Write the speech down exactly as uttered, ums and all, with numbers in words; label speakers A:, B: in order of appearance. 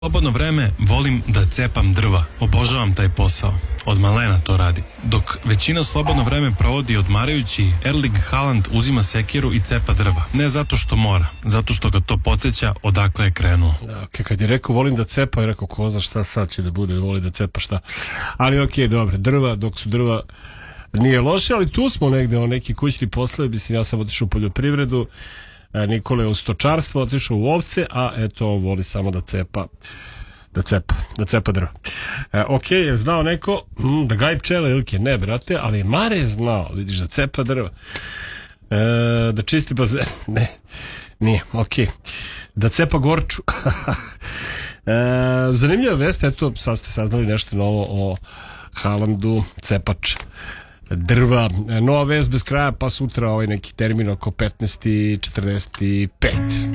A: Slobodno vreme volim da cepam drva. Obožavam taj posao. Od malena to radi. Dok većina slobodno vreme provodi odmarajući, Erling Haaland uzima sekiru i cepa drva. Ne zato što mora, zato što ga to podsjeća odakle je krenuo.
B: Ok, kad je rekao volim da cepa, je rekao ko zna šta sad će da bude, voli da cepa šta. Ali ok, dobro, drva, dok su drva nije loše, ali tu smo negde o neki kućni poslovi, mislim, ja sam otišao u poljoprivredu, Nikola je u stočarstvo, otišao u ovce, a eto, voli samo da cepa da cepa, da cepa drva. E, ok, je znao neko mm, da gaji pčele ilke? Ne, brate, ali Mare je znao, vidiš, da cepa drva. E, da čisti bazen? Ne, nije, ok. Da cepa gorču. e, zanimljiva vest, eto, sad ste saznali nešto novo o Haalandu, cepač drva. Nova vest bez kraja, pa sutra ovaj neki termin oko petnaest četrdeset pet.